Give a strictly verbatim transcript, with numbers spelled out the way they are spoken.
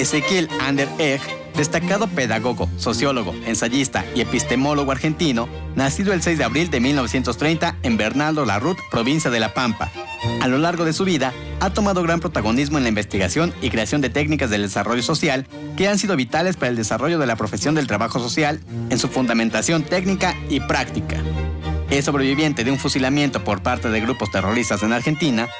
Ezequiel Ander Egg, destacado pedagogo, sociólogo, ensayista y epistemólogo argentino, nacido el seis de abril de mil novecientos treinta en Bernardo Larrut, provincia de La Pampa. A lo largo de su vida, ha tomado gran protagonismo en la investigación y creación de técnicas del desarrollo social que han sido vitales para el desarrollo de la profesión del trabajo social en su fundamentación técnica y práctica. Es sobreviviente de un fusilamiento por parte de grupos terroristas en Argentina